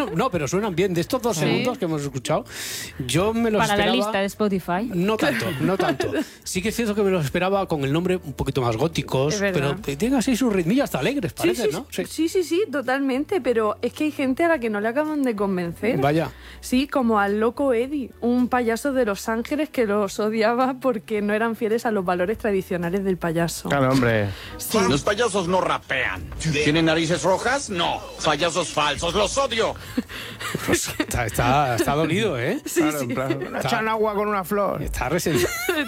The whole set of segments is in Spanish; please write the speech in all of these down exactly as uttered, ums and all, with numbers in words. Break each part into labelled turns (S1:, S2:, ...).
S1: Bueno, no, pero suenan bien. De estos dos ¿Sí? segundos que hemos escuchado, yo me los
S2: Para
S1: esperaba...
S2: la lista de Spotify.
S1: No tanto, no tanto. Sí que es cierto que me los esperaba con el nombre un poquito más góticos, pero tienen así sus ritmillos hasta alegres, parece,
S3: sí, sí,
S1: ¿no?
S3: Sí. sí, sí, sí, totalmente, pero es que hay gente a la que no le acaban de convencer.
S1: Vaya.
S3: Sí, como al loco Eddie, un payaso de Los Ángeles que los odiaba porque no eran fieles a los valores tradicionales del payaso.
S4: Claro, hombre.
S3: Sí.
S5: Los payasos no rapean. ¿Tienen narices rojas? No. Payasos falsos, los odio.
S1: Pues está, está, está dolido, ¿eh?
S3: Sí,
S4: claro,
S3: sí.
S4: En plan, echan agua con una flor.
S1: Está resentido.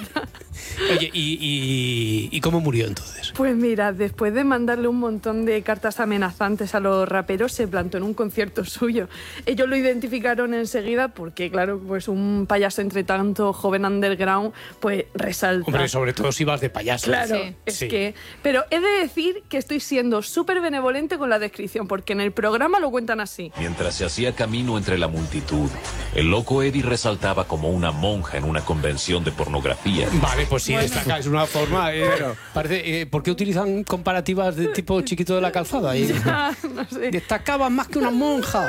S1: Oye, ¿y, y, ¿y cómo murió entonces?
S3: Pues mira, después de mandarle un montón de cartas amenazantes a los raperos, se plantó en un concierto suyo. Ellos lo identificaron enseguida porque, claro, pues un payaso entre tanto joven underground, pues resalta.
S1: Hombre, sobre todo si vas de payaso.
S3: Claro,
S2: sí.
S3: es
S1: Sí.
S3: que... Pero he de decir que estoy siendo súper benevolente con la descripción, porque en el programa lo cuentan así.
S6: Mientras se hacía camino entre la multitud, el loco Eddie resaltaba como una monja en una convención de pornografía.
S1: Vale, pues sí, bueno. Destaca, es una forma... Eh, pero, parece, eh, ¿por qué utilizan comparativas de tipo Chiquito de la Calzada? Y,
S3: ya, no sé.
S1: Destacaba más que una monja.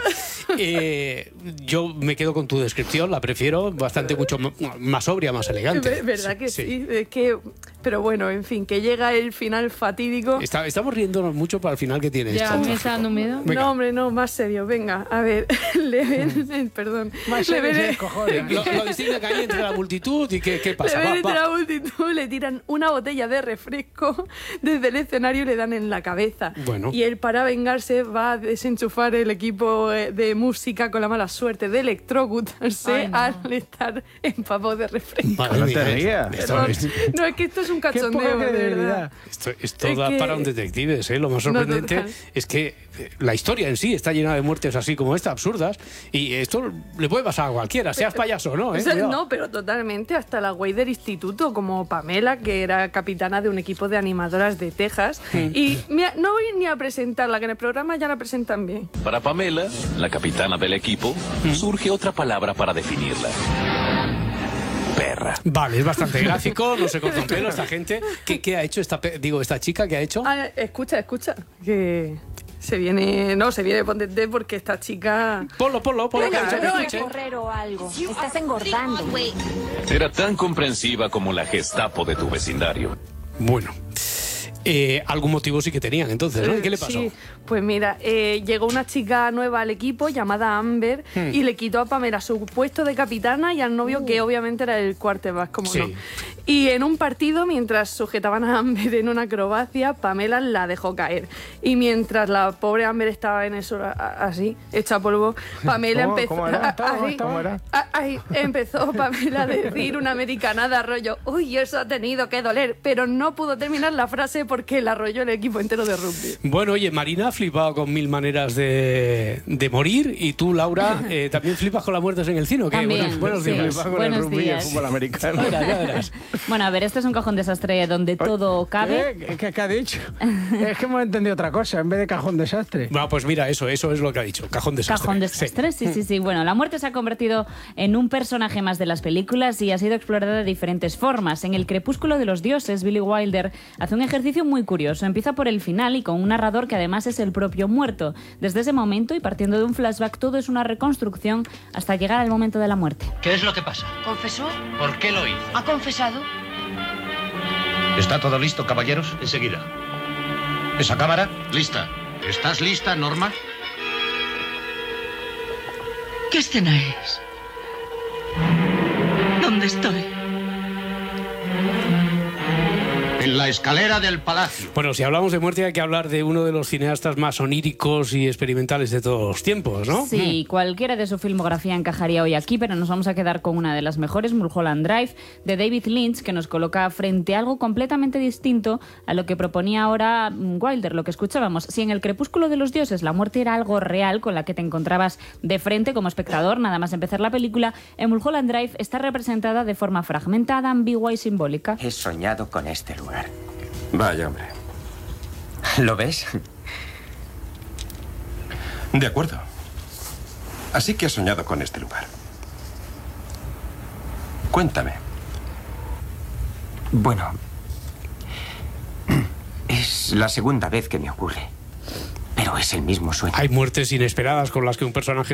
S1: Eh, yo me quedo con tu descripción, la prefiero, bastante mucho más sobria, más elegante.
S3: ¿Verdad que sí? sí? Es que, pero bueno, en fin, que llega el final fatídico.
S1: Está, estamos riéndonos mucho para el final que tiene
S2: ya,
S1: esto.
S2: ¿me está dando miedo?
S1: Venga.
S3: No, hombre, no, más serio, venga, a ver, le ven, perdón.
S4: Más
S3: le
S4: serio,
S3: ven,
S4: sí, cojones.
S1: Lo, lo distingue que hay entre la multitud y qué, qué pasa.
S3: Le ven
S1: Va,
S3: entre
S1: va.
S3: la multitud, le tiran una botella de refresco desde el escenario y le dan en la cabeza.
S1: Bueno.
S3: Y él, para vengarse, va a desenchufar el equipo de música con la mala suerte de electrocutarse
S2: Ay, no.
S3: al estar empapado de refresco.
S1: Madre
S4: No
S1: mía,
S4: te rías.
S1: esto,
S3: No,
S1: es-
S3: no, es que esto es un
S4: Qué poca
S3: cachondeo, de
S4: credibilidad.
S3: verdad.
S1: esto, esto
S3: Es
S1: da
S3: que-
S1: para un detectives, ¿eh? Lo más
S3: No,
S1: sorprendente
S3: total.
S1: es que eh, la historia en sí está llena de muertes así como esta, absurdas, y esto le puede pasar a cualquiera, seas payaso o no, ¿eh?
S3: O sea,
S1: Cuidado.
S3: no, pero totalmente, hasta la güey del instituto, como Pamela, que era capitana de un equipo de animadoras de Texas. Y mira, no voy ni a presentarla, que en el programa ya la presentan bien.
S6: Para Pamela, la capitana del equipo, surge otra palabra para definirla. Perra.
S1: Vale, es bastante gráfico, no se corta un pelo esta gente. ¿Qué, qué ha hecho esta, pe- digo, esta chica? ¿Qué ha hecho?
S3: Ah, escucha, escucha, que se viene, no, se viene Ponte porque esta chica...
S1: Ponlo, ponlo, ponlo, que
S3: Venga,
S1: ha hecho, que
S3: no,
S1: escuche.
S7: correr o algo. Estás engordando.
S6: Era tan comprensiva como la Gestapo de tu vecindario.
S1: Bueno, eh, algún motivo sí que tenían entonces, ¿no? ¿Y qué le pasó?
S3: Sí, pues mira, eh, llegó una chica nueva al equipo llamada Amber
S1: Hmm.
S3: y le quitó a Pamela su puesto de capitana y al novio, que obviamente era el quarterback, como
S1: Sí.
S3: no. Y en un partido, mientras sujetaban a Amber en una acrobacia, Pamela la dejó caer. Y mientras la pobre Amber estaba en eso, a- a- así, hecha polvo, Pamela
S4: ¿Cómo-
S3: empezó...
S4: cómo era?
S3: así,
S4: ¿Cómo era?
S3: a- ahí empezó Pamela a decir una americanada rollo, uy, eso ha tenido que doler, pero no pudo terminar la frase porque la arrolló el equipo entero de rugby.
S1: Bueno, oye, Marina ha flipado con mil maneras de, de morir, y tú, Laura, eh, también flipas con las muertes en el cine, ¿o qué?
S2: También,
S1: Buenos, buenos
S2: sí.
S1: días.
S4: Flipa con
S2: Buenos
S4: el rugby y el
S2: días.
S4: fútbol americano.
S1: Ya verás, ya verás.
S2: Bueno, a ver, este es un cajón desastre donde todo cabe.
S4: ¿Qué, ¿Qué, qué ha dicho? Es que hemos entendido otra cosa, en vez de cajón desastre.
S1: Bueno, pues mira, eso, eso es lo que ha dicho, cajón desastre.
S2: Cajón desastre, sí, sí, sí. Bueno, la muerte se ha convertido en un personaje más de las películas y ha sido explorada de diferentes formas. En El crepúsculo de los dioses, Billy Wilder hace un ejercicio muy curioso. Empieza por el final y con un narrador que además es el propio muerto. Desde ese momento y partiendo de un flashback, todo es una reconstrucción hasta llegar al momento de la muerte.
S8: ¿Qué es lo que pasa?
S7: ¿Confesó?
S8: ¿Por qué lo hizo?
S7: ¿Ha confesado?
S8: ¿Está todo listo, caballeros? Enseguida. ¿Esa cámara?
S5: Lista. ¿Estás lista, Norma?
S7: ¿Qué escena es? ¿Dónde estoy?
S5: En la escalera del palacio.
S1: Bueno, si hablamos de muerte hay que hablar de uno de los cineastas más oníricos y experimentales de todos los tiempos, ¿no?
S2: Sí, cualquiera de su filmografía encajaría hoy aquí, pero nos vamos a quedar con una de las mejores, Mulholland Drive, de David Lynch, que nos coloca frente a algo completamente distinto a lo que proponía ahora Wilder, lo que escuchábamos. Si en El crepúsculo de los dioses la muerte era algo real con la que te encontrabas de frente como espectador, nada más empezar la película, en Mulholland Drive está representada de forma fragmentada, ambigua y simbólica.
S9: He soñado con este lugar.
S10: Vaya, hombre.
S9: ¿Lo ves?
S10: De acuerdo. Así que has soñado con este lugar. Cuéntame.
S9: Bueno, es la segunda vez que me ocurre, pero es el mismo sueño.
S1: Hay muertes inesperadas con las que un personaje